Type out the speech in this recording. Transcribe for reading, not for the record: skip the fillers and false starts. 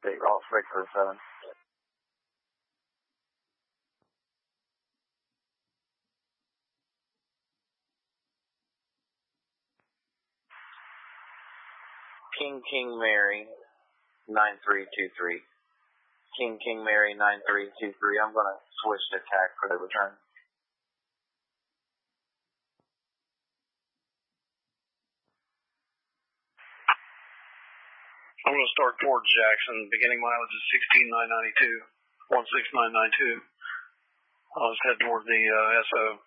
State Route 607. King Mary 9323. King Mary 9323. I'm going to switch to TAC for the return. I'm going to start towards Jackson. Beginning mileage is 16992. 16992. I'll just head toward the SO.